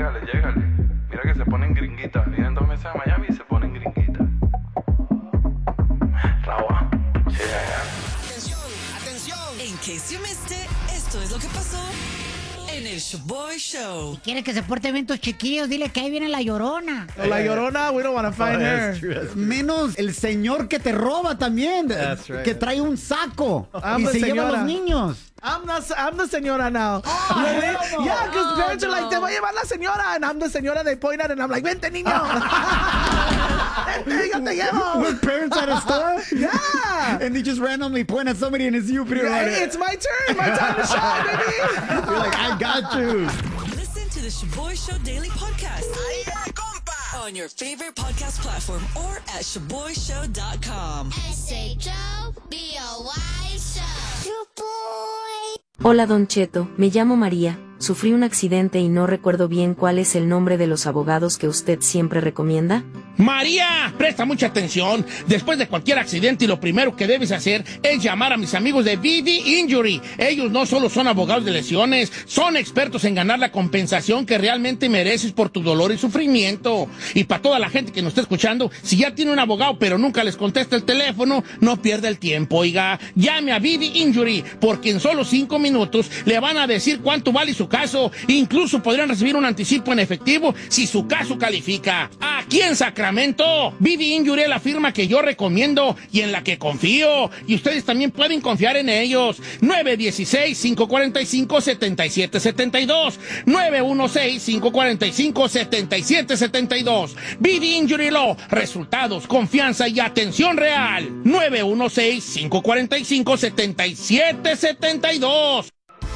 llégale. Mira que se ponen gringuitas. Vienen 2 meses a Miami y se ponen gringuitas. Rawa. Atención. In case you missed it, esto es lo que pasó en el Shoboy Show. Si quieres que se porte bien tus chiquillos, dile que ahí viene la Llorona. La Llorona, we don't want to find her. Menos el señor que te roba también, que trae un saco y se lleva a los niños. I'm the señora now. Really? Yeah, because parents are like, te voy a llevar la señora. And I'm the señora, they point at it, and I'm like, vente, niño. Vente, yo te llevo. With parents at a store? Yeah. And they just randomly point at somebody and it's you, pero hey, it's my turn. My time to shine, baby. You're like, I got you. Listen to the Shoboy Show Daily Podcast. Ahí va, compa. On your favorite podcast platform or at ShoboyShow.com. SHOBOY Show. Hola Don Cheto, me llamo María, sufrí un accidente y no recuerdo bien cuál es el nombre de los abogados que usted siempre recomienda. María, presta mucha atención. Después de cualquier accidente, lo primero que debes hacer es llamar a mis amigos de VD Injury. Ellos no solo son abogados de lesiones, son expertos en ganar la compensación que realmente mereces por tu dolor y sufrimiento. Y para toda la gente que nos está escuchando, si ya tiene un abogado pero nunca les contesta el teléfono, no pierda el tiempo, oiga. Llame a VD Injury, porque en solo 5 minutos le van a decir cuánto vale su caso. Incluso podrían recibir un anticipo en efectivo si su caso califica. Aquí en Sacramento, VD Injury es la firma que yo recomiendo y en la que confío. Y ustedes también pueden confiar en ellos. 916-545-7772. 916-545-7772. VD Injury Law. Resultados, confianza y atención real. 916-545-7772.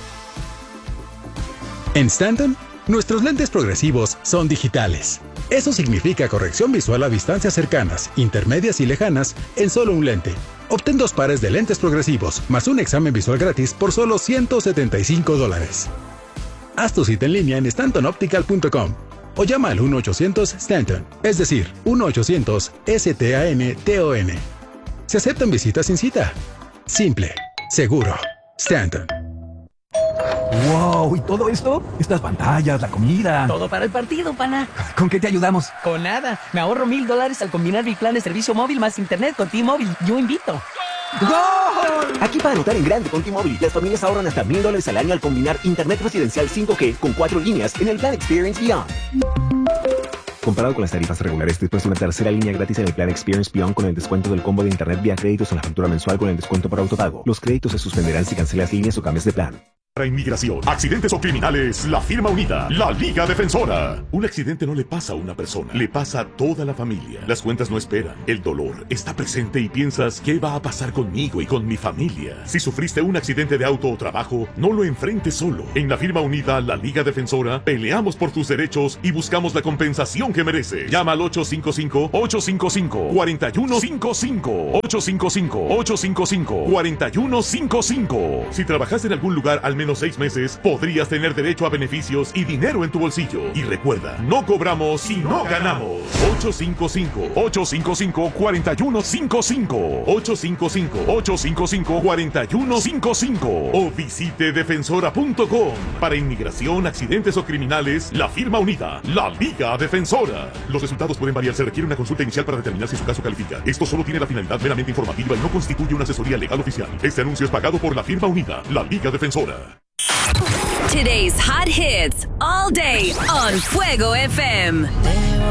En Stanton, nuestros lentes progresivos son digitales. Eso significa corrección visual a distancias cercanas, intermedias y lejanas en solo un lente. Obtén 2 pares de lentes progresivos, más un examen visual gratis por solo $175. Haz tu cita en línea en stantonoptical.com o llama al 1-800-STANTON, es decir, 1-800-STANTON. Se aceptan visitas sin cita. Simple, seguro, Stanton. Wow, ¿y todo esto? Estas pantallas, la comida. Todo para el partido, pana. ¿Con qué te ayudamos? Con nada. Me ahorro $1,000 al combinar mi plan de servicio móvil más internet con T-Mobile. Yo invito. ¡Gol! Aquí para anotar en grande con T-Mobile, las familias ahorran hasta $1,000 al año al combinar internet residencial 5G con 4 líneas en el plan Experience Beyond. Comparado con las tarifas regulares, después de una tercera línea gratis en el plan Experience Beyond con el descuento del combo de internet vía créditos en la factura mensual con el descuento por autopago. Los créditos se suspenderán si cancelas líneas o cambias de plan. Para inmigración, accidentes o criminales, la firma unida, la Liga Defensora. Un accidente no le pasa a una persona, le pasa a toda la familia. Las cuentas no esperan, el dolor está presente y piensas, ¿qué va a pasar conmigo y con mi familia? Si sufriste un accidente de auto o trabajo, no lo enfrentes solo. En la firma unida, la Liga Defensora, peleamos por tus derechos y buscamos la compensación que mereces. Llama al 855-855-4155. 855-855-4155. Si trabajaste en algún lugar al menos 6 meses, podrías tener derecho a beneficios y dinero en tu bolsillo. Y recuerda, no cobramos si no ganamos. 855-855-4155. 855-855-4155. O visite defensora.com. Para inmigración, accidentes o criminales, la firma unida, la Liga Defensora. Los resultados pueden variar. Se requiere una consulta inicial para determinar si su caso califica. Esto solo tiene la finalidad meramente informativa y no constituye una asesoría legal oficial. Este anuncio es pagado por la firma unida, la Liga Defensora. Today's hot hits all day on Fuego FM.